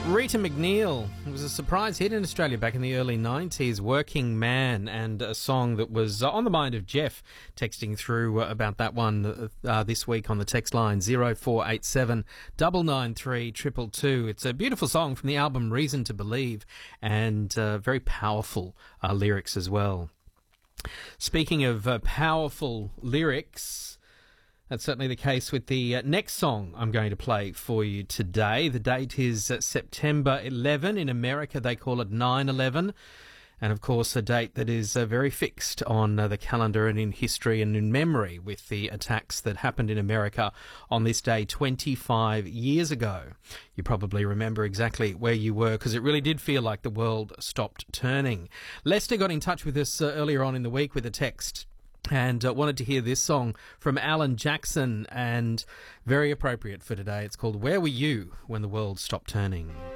Rita McNeil was a surprise hit in Australia back in the early 90s, Working Man, and a song that was on the mind of Jeff, texting through about that one this week on the text line 0487 993 222. It's a beautiful song from the album Reason to Believe, and very powerful lyrics as well. Speaking of powerful lyrics, that's certainly the case with the next song I'm going to play for you today. The date is September 11. In America, they call it 9/11. And, of course, a date that is very fixed on the calendar and in history and in memory with the attacks that happened in America on this day 25 years ago. You probably remember exactly where you were because it really did feel like the world stopped turning. Lester got in touch with us earlier on in the week with a text and wanted to hear this song from Alan Jackson, and very appropriate for today. It's called Where Were You When the World Stopped Turning?